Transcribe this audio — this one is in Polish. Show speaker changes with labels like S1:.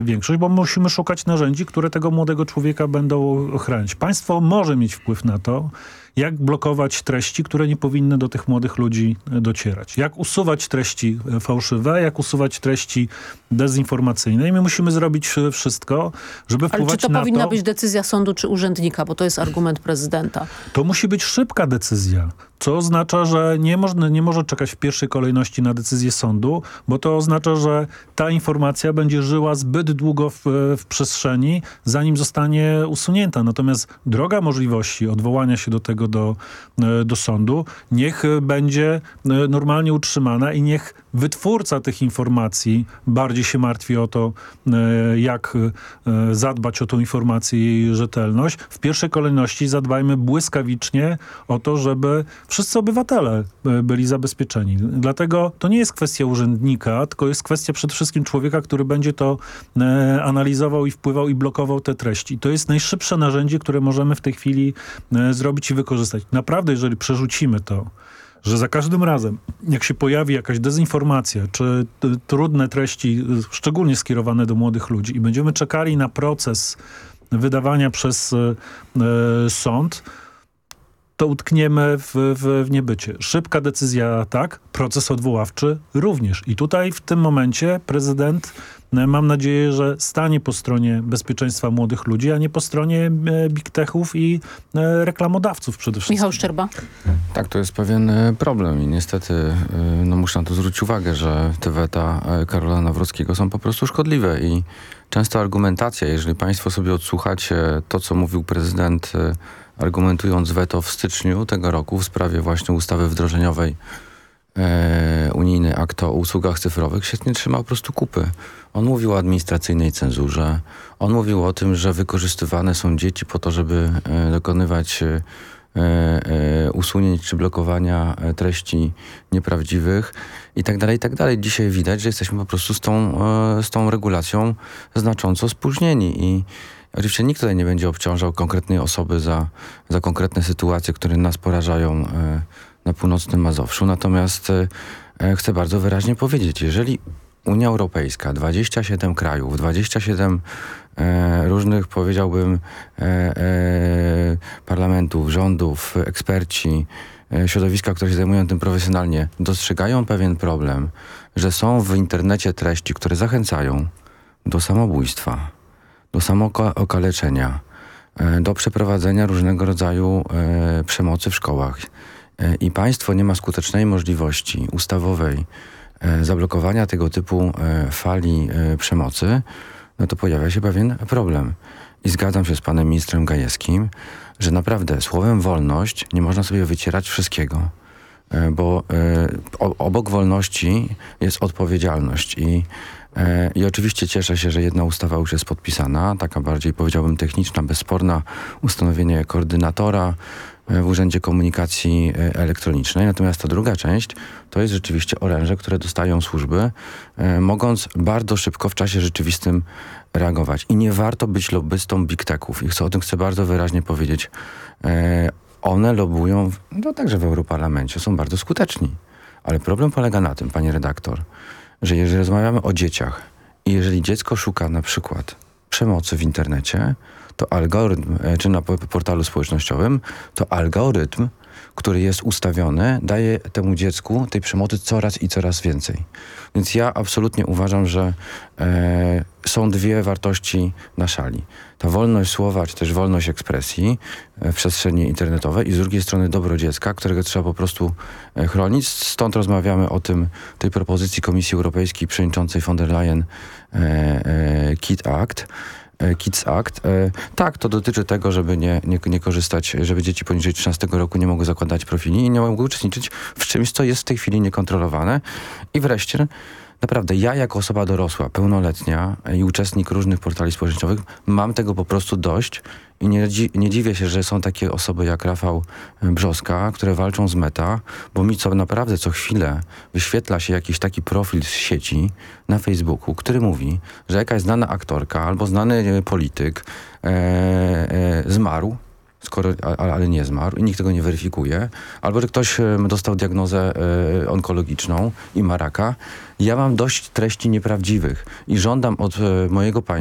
S1: większość, bo musimy szukać narzędzi, które tego młodego człowieka będą chronić. Państwo może mieć wpływ na to, jak blokować treści, które nie powinny do tych młodych ludzi docierać. Jak usuwać treści fałszywe, jak usuwać treści dezinformacyjne. I my musimy zrobić wszystko, żeby wpływać na to...
S2: Ale czy to powinna być decyzja sądu czy urzędnika? Bo to jest argument prezydenta.
S1: To musi być szybka decyzja, co oznacza, że nie może czekać w pierwszej kolejności na decyzję sądu, bo to oznacza, że ta informacja będzie żyła zbyt długo w przestrzeni, zanim zostanie usunięta. Natomiast droga możliwości odwołania się do tego do sądu niech będzie normalnie utrzymana i niech wytwórca tych informacji bardziej się martwi o to, jak zadbać o tą informację i jej rzetelność. W pierwszej kolejności zadbajmy błyskawicznie o to, żeby wszyscy obywatele byli zabezpieczeni. Dlatego to nie jest kwestia urzędnika, tylko jest kwestia przede wszystkim człowieka, który będzie to analizował i wpływał i blokował te treści. To jest najszybsze narzędzie, które możemy w tej chwili zrobić i wykorzystać. Naprawdę, jeżeli przerzucimy to, że za każdym razem, jak się pojawi jakaś dezinformacja, czy trudne treści, szczególnie skierowane do młodych ludzi i będziemy czekali na proces wydawania przez sąd, to utkniemy w niebycie. Szybka decyzja tak, proces odwoławczy również. I tutaj w tym momencie prezydent, mam nadzieję, że stanie po stronie bezpieczeństwa młodych ludzi, a nie po stronie big techów i reklamodawców przede wszystkim.
S2: Michał Szczerba.
S3: Tak, to jest pewien problem i niestety muszę na to zwrócić uwagę, że te weta Karola Nawrockiego są po prostu szkodliwe i często argumentacja, jeżeli państwo sobie odsłuchacie to, co mówił prezydent, argumentując weto w styczniu tego roku w sprawie właśnie ustawy wdrożeniowej unijny akt o usługach cyfrowych, się nie trzymał po prostu kupy. On mówił o administracyjnej cenzurze. On mówił o tym, że wykorzystywane są dzieci po to, żeby dokonywać usunięć czy blokowania treści nieprawdziwych i tak dalej, i tak dalej. Dzisiaj widać, że jesteśmy po prostu z tą regulacją znacząco spóźnieni i oczywiście nikt tutaj nie będzie obciążał konkretnej osoby za konkretne sytuacje, które nas porażają na północnym Mazowszu. Natomiast chcę bardzo wyraźnie powiedzieć, jeżeli Unia Europejska, 27 krajów, 27 różnych, powiedziałbym, parlamentów, rządów, eksperci, środowiska, które się zajmują tym profesjonalnie, dostrzegają pewien problem, że są w internecie treści, które zachęcają do samobójstwa, do samookaleczenia, do przeprowadzenia różnego rodzaju przemocy w szkołach i państwo nie ma skutecznej możliwości ustawowej zablokowania tego typu fali przemocy, no to pojawia się pewien problem. I zgadzam się z panem ministrem Gajewskim, że naprawdę słowem wolność nie można sobie wycierać wszystkiego, bo obok wolności jest odpowiedzialność i oczywiście cieszę się, że jedna ustawa już jest podpisana, taka bardziej, powiedziałbym, techniczna, bezsporna, ustanowienie koordynatora w Urzędzie Komunikacji Elektronicznej. Natomiast ta druga część to jest rzeczywiście oręże, które dostają służby, mogąc bardzo szybko w czasie rzeczywistym reagować. I nie warto być lobbystą big techów. I o tym chcę bardzo wyraźnie powiedzieć. One lobbują, no także w Europarlamencie, są bardzo skuteczni. Ale problem polega na tym, pani redaktor, że jeżeli rozmawiamy o dzieciach i jeżeli dziecko szuka na przykład przemocy w internecie, to algorytm, czy na portalu społecznościowym, to algorytm, który jest ustawiony, daje temu dziecku tej przemocy coraz i coraz więcej. Więc ja absolutnie uważam, że są dwie wartości na szali. Ta wolność słowa, czy też wolność ekspresji w przestrzeni internetowej i z drugiej strony dobro dziecka, którego trzeba po prostu chronić. Stąd rozmawiamy o tej propozycji Komisji Europejskiej przewodniczącej von der Leyen Kids Act. Tak, to dotyczy tego, żeby nie korzystać, żeby dzieci poniżej 13 roku nie mogły zakładać profili i nie mogły uczestniczyć w czymś, co jest w tej chwili niekontrolowane. I wreszcie, naprawdę, ja jako osoba dorosła, pełnoletnia i uczestnik różnych portali społecznościowych mam tego po prostu dość i nie dziwię się, że są takie osoby jak Rafał Brzoska, które walczą z Meta, bo mi naprawdę co chwilę wyświetla się jakiś taki profil z sieci na Facebooku, który mówi, że jakaś znana aktorka albo znany polityk zmarł ale nie zmarł i nikt tego nie weryfikuje, albo że ktoś dostał diagnozę onkologiczną i ma raka. Ja mam dość treści nieprawdziwych i żądam od mojego państwa,